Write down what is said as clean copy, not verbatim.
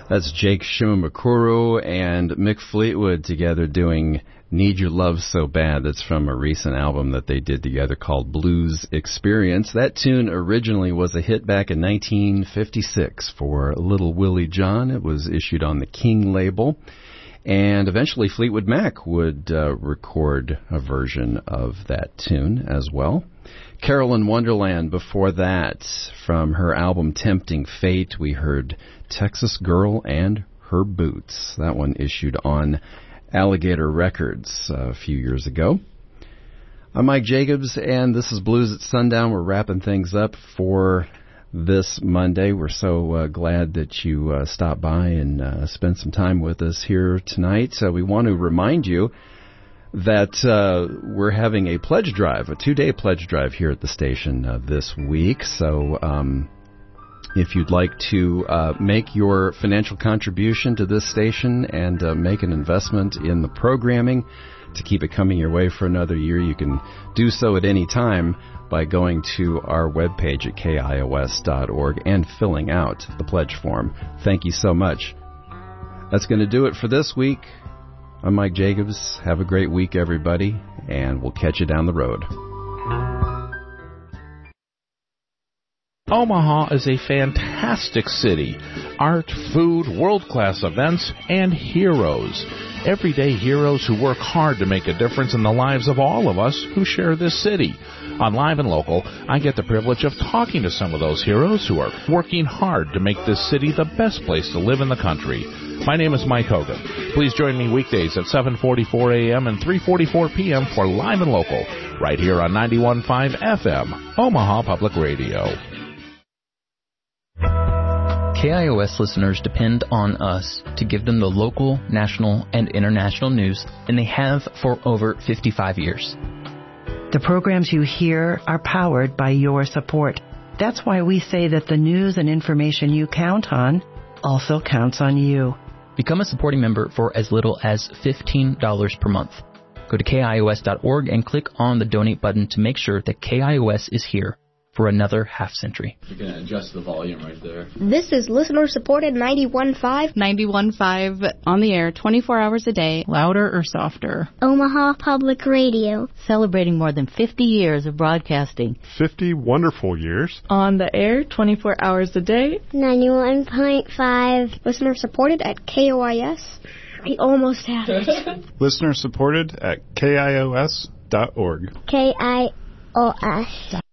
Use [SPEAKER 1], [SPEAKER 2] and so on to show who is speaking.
[SPEAKER 1] That's Jake Shimamukuro and Mick Fleetwood together doing Need Your Love So Bad. That's from a recent album that they did together called Blues Experience. That tune originally was a hit back in 1956 for Little Willie John. It was issued on the King label. And eventually Fleetwood Mac would record a version of that tune as well. Carolyn Wonderland before that. From her album Tempting Fate, we heard Texas Girl and Her Boots. That one issued on Alligator Records a few years ago. I'm Mike Jacobs, and this is Blues at Sundown. We're wrapping things up for this Monday. We're so glad that you stopped by and spent some time with us here tonight. We want to remind you that we're having a pledge drive, a 2-day pledge drive here at the station this week. So if you'd like to make your financial contribution to this station and make an investment in the programming to keep it coming your way for another year, you can do so at any time by going to our webpage at KIOS.org and filling out the pledge form. Thank you so much. That's going to do it for this week. I'm Mike Jacobs. Have a great week, everybody, and we'll catch you down the road.
[SPEAKER 2] Omaha is a fantastic city. Art, food, world-class events, and heroes. Everyday heroes who work hard to make a difference in the lives of all of us who share this city. On Live and Local, I get the privilege of talking to some of those heroes who are working hard to make this city the best place to live in the country. My name is Mike Hogan. Please join me weekdays at 7:44 a.m. and 3:44 p.m. for Live and Local, right here on 91.5 FM, Omaha Public Radio.
[SPEAKER 3] KIOS listeners depend on us to give them the local, national, and international news, and they have for over 55 years.
[SPEAKER 4] The programs you hear are powered by your support. That's why we say that the news and information you count on also counts on you.
[SPEAKER 3] Become a supporting member for as little as $15 per month. Go to KIOS.org and click on the donate button to make sure that KIOS is here for another half-century.
[SPEAKER 5] You can adjust the volume right there.
[SPEAKER 6] This is listener-supported 91.5.
[SPEAKER 7] 91.5 on the air 24 hours a day.
[SPEAKER 8] Louder or softer?
[SPEAKER 6] Omaha Public Radio.
[SPEAKER 9] Celebrating more than 50 years of broadcasting.
[SPEAKER 10] 50 wonderful years.
[SPEAKER 8] On the air 24 hours a day.
[SPEAKER 6] 91.5. Listener-supported at KOIS. I almost had it.
[SPEAKER 10] Listener-supported at KIOS.org.
[SPEAKER 6] KIOS.